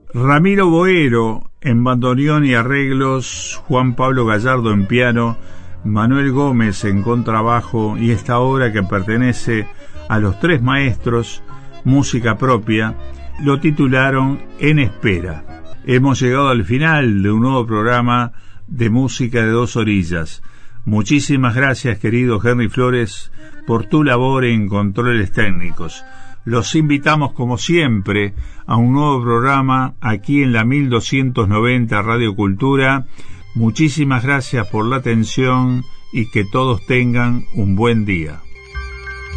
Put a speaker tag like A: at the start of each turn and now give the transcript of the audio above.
A: Ramiro Boero en bandoneón y arreglos, Juan Pablo Gallardo en piano, Manuel Gómez en contrabajo y esta obra que pertenece a los tres maestros, música propia, lo titularon En Espera. Hemos llegado al final de un nuevo programa de Música de Dos Orillas. Muchísimas gracias, querido Henry Flores, por tu labor en controles técnicos. Los invitamos, como siempre, a un nuevo programa aquí en la 1290 Radio Cultura. Muchísimas gracias por la atención y que todos tengan un buen día.